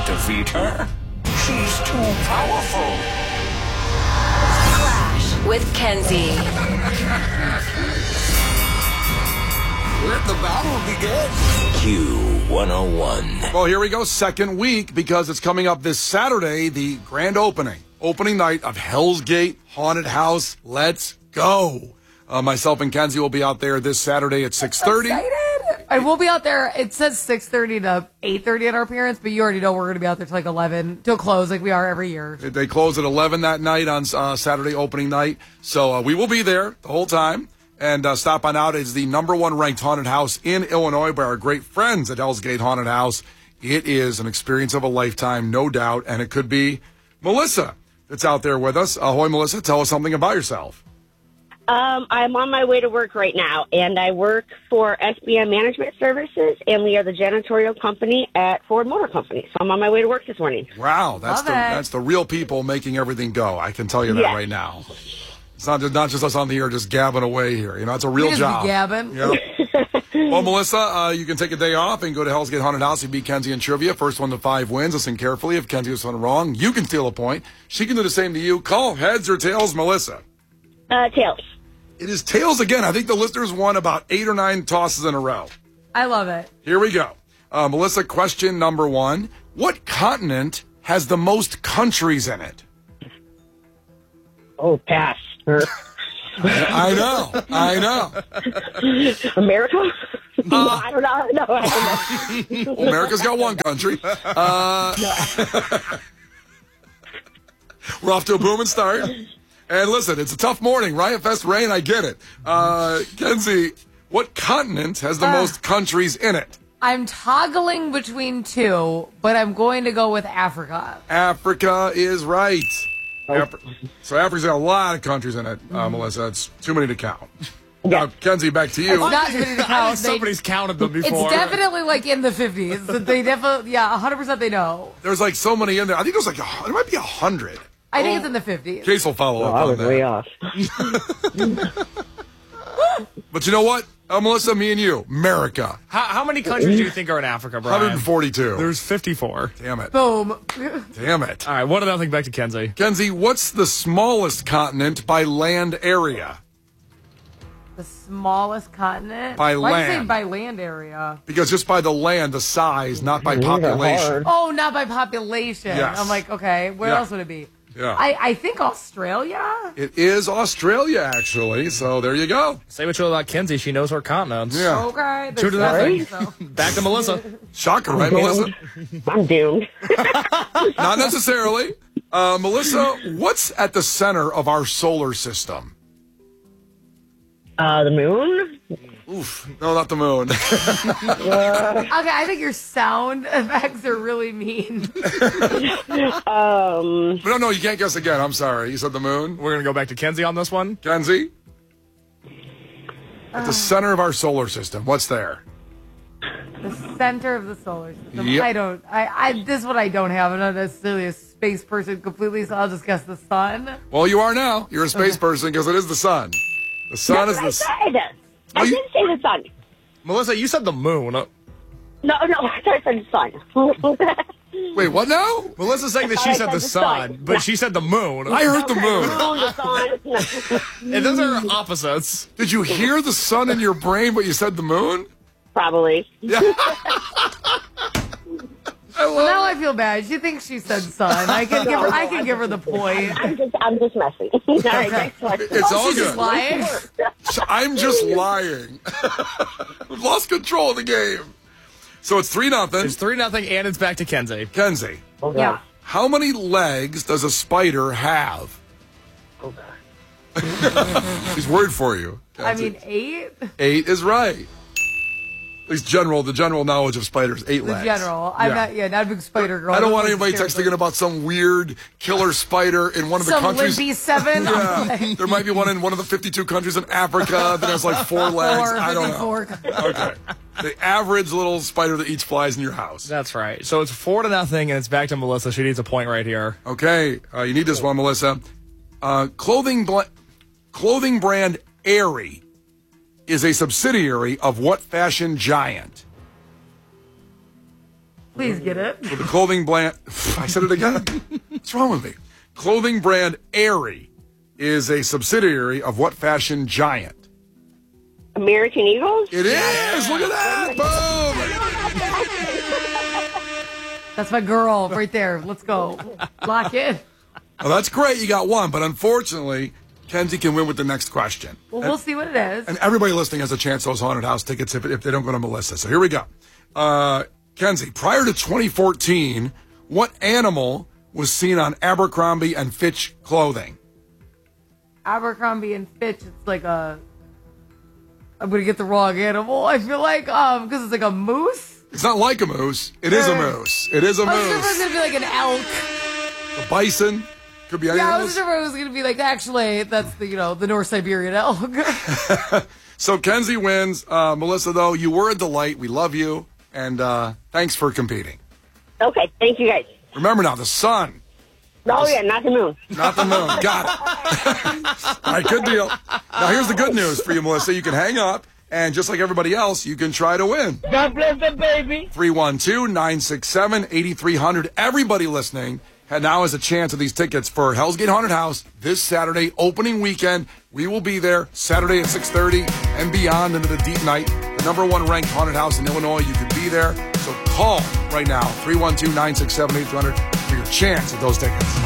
defeat her. She's too powerful. Clash with Kenzie. Let the battle begin. Q101. Well, here we go. Second week, because it's coming up this Saturday, the grand opening. Opening night of Hell's Gate Haunted House. Let's go. Myself and Kenzie will be out there this Saturday at 6:30. I will be out there. It says 6:30 to 8:30 at our parents, but you already know we're going to be out there till like 11, till close, like we are every year. They close at 11 that night on Saturday opening night. So we will be there the whole time. And stop on out. It's the #1 ranked haunted house in Illinois by our great friends at Hell's Gate Haunted House. It is an experience of a lifetime, no doubt. And it could be Melissa that's out there with us. Ahoy, Melissa. Tell us something about yourself. I'm on my way to work right now, and I work for SBM Management Services, and we are the janitorial company at Ford Motor Company. So I'm on my way to work this morning. Wow, that's the real people making everything go. I can tell you that right now. It's not just us on the air just gabbing away here. You know, it's a real job. Be gabbing. Yep. Well, Melissa, you can take a day off and go to Hell's Gate Haunted House. You beat Kenzie in trivia. First 1 to 5 wins. Listen carefully. If Kenzie gets one wrong, you can steal a point. She can do the same to you. Call heads or tails, Melissa. Tails. It is tails again. I think the listeners won about 8 or 9 tosses in a row. I love it. Here we go. Melissa, question number 1. What continent has the most countries in it? Oh, pass. I know. America? I don't know. Well, America's got one country. We're off to a booming start. And listen, it's a tough morning. Riot Fest rain, I get it. Kenzie, what continent has the most countries in it? I'm toggling between 2, but I'm going to go with Africa. Africa is right. So Africa's got a lot of countries in it, Melissa. It's too many to count. Now, Kenzie, back to you. It's not too many to count. Somebody's counted them before. It's definitely like in the 50s. They definitely, 100% they know. There's like so many in there. I think there's like, there might be 100. I think it's in the 50s. Case will follow up on that. I was way off. But you know what? Melissa, me and you, America. How many countries do you think are in Africa, Brian? 142. There's 54. Damn it. Boom. Damn it. All right, 1-0 back to Kenzie. Kenzie, what's the smallest continent by land area? The smallest continent? By Why land. do you say by land area? Because just by the land, the size, not by population. Oh, not by population. Yes. I'm like, okay, where else would it be? Yeah. I think Australia? It is Australia, actually. So there you go. Say what you will about Kenzie. She knows her continents. Yeah. Okay. 2-0. So. Back to Melissa. Shocker, right, Melissa? I'm doomed. Not necessarily. Melissa, what's at the center of our solar system? The moon? Oof. No, not the moon. Okay, I think your sound effects are really mean. No, you can't guess again. I'm sorry. You said the moon? We're going to go back to Kenzie on this one. Kenzie? At the center of our solar system, what's there? The center of the solar system. Yep. This is what I don't have. I'm not necessarily a space person completely, so I'll just guess the sun. Well, you are now. You're a space person because it is the sun. The sun is the sun. I didn't say the sun. Melissa, you said the moon. No, I thought I said the sun. Wait, what now? Melissa's saying that she said the sun, but she said the moon. I heard the moon. The sun. And those are opposites. Did you hear the sun in your brain, but you said the moon? Probably. Yeah. Now I feel bad. She thinks she said sun. I can give her the point. I'm just messing. All right, next question. It's all She's good. just lying. I'm just lying. We've lost control of the game. So it's 3-0. It's 3-0, and it's back to Kenzie. Kenzie, Yeah. how many legs does a spider have? He's worried for you. Kenzie. 8? 8 is right. At least the general knowledge of spiders, 8 legs. General. I'm not a big spider girl. I don't want anybody texting about some weird killer spider in one of the countries. Some Limpy 7. Yeah. There might be one in one of the 52 countries in Africa that has like 4 legs. I don't know. Okay. The average little spider that eats flies in your house. That's right. So it's 4-0, and it's back to Melissa. She needs a point right here. Okay. You need this one, Melissa. Clothing brand Aerie is a subsidiary of what fashion giant? Please get it. For the clothing brand, I said it again. What's wrong with me? Clothing brand Aerie is a subsidiary of what fashion giant? American Eagles? It is. Look at that. Boom. That's my girl right there. Let's go. Lock in. Well, that's great. You got one, but unfortunately, Kenzie can win with the next question. Well, we'll see what it is. And everybody listening has a chance at those haunted house tickets if they don't go to Melissa. So here we go. Kenzie, prior to 2014, what animal was seen on Abercrombie and Fitch clothing? Abercrombie and Fitch, it's like I'm going to get the wrong animal. I feel like, because it's like a moose. It's not like a moose. It is a moose. It is a I was sure it was moose. going to be like an elk. A bison. Could be anything Yeah, I else. was sure it was going to be like, actually, that's the, the North Siberian elk. So Kenzie wins. Melissa, though, you were a delight. We love you. And thanks for competing. Okay, thank you guys. Remember now, the sun. Oh, yeah, not the moon. Not the moon. Got it. All right, good deal. Now, here's the good news for you, Melissa. You can hang up, and just like everybody else, you can try to win. God bless the baby. 312-967-8300. Everybody listening now has a chance of these tickets for Hell's Gate Haunted House this Saturday, opening weekend. We will be there Saturday at 6:30 and beyond into the deep night. The #1 ranked haunted house in Illinois. You could be there. So call right now, 312-967-8300 for your chance at those tickets.